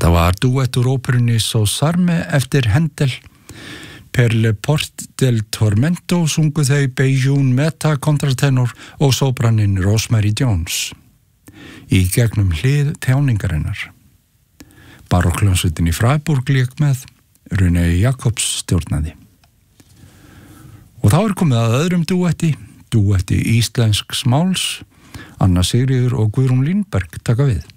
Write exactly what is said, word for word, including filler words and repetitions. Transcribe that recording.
Þetta var duett úr óperunni Sosarme eftir Händel. Per le Port del Tormento sungu þau Bejun Meta kontratenor og sopraninn Rosemary Jones í gegnum hlið þjáningarinnar. Barokkhljómsveitin í Freiburg lék með, Rune Jakobs stjórnaði. Og þá er komið að öðrum duetti, duetti íslensks máls, Anna Sigríður og Guðrún Línberg taka við.